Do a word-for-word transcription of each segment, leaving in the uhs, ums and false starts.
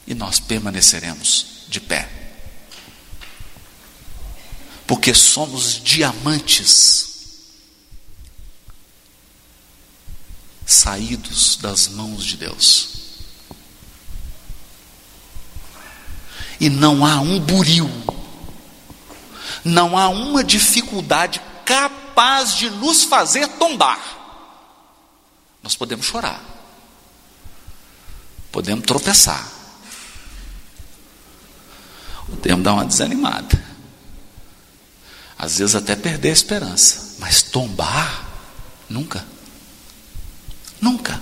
e nós permaneceremos de pé, porque somos diamantes saídos das mãos de Deus. E não há um buril, não há uma dificuldade capaz de nos fazer tombar. Nós podemos chorar, podemos tropeçar, podemos dar uma desanimada, às vezes até perder a esperança, mas tombar, nunca, nunca.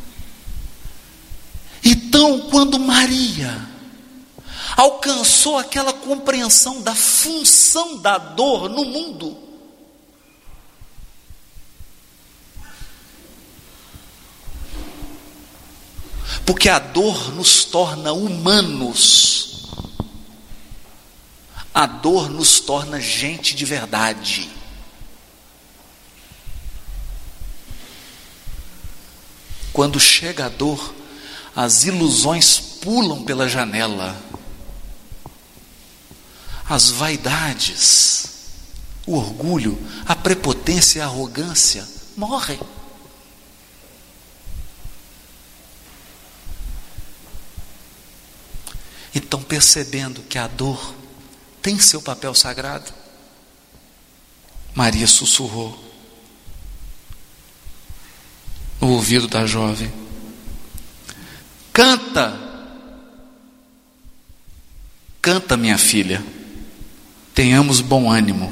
Então, quando Maria alcançou aquela compreensão da função da dor no mundo, porque a dor nos torna humanos, a dor nos torna gente de verdade. Quando chega a dor, as ilusões pulam pela janela, as vaidades, o orgulho, a prepotência e a arrogância morrem. Então, percebendo que a dor tem seu papel sagrado, Maria sussurrou no ouvido da jovem: canta, canta, minha filha, tenhamos bom ânimo,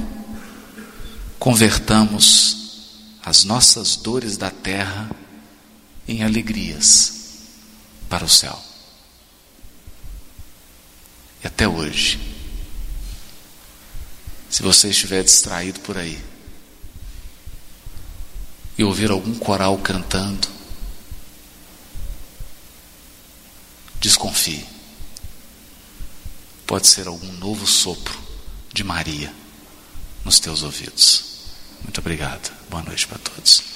convertamos as nossas dores da terra em alegrias para o céu. E até hoje, se você estiver distraído por aí e ouvir algum coral cantando, desconfie. Pode ser algum novo sopro de Maria nos teus ouvidos. Muito obrigado. Boa noite para todos.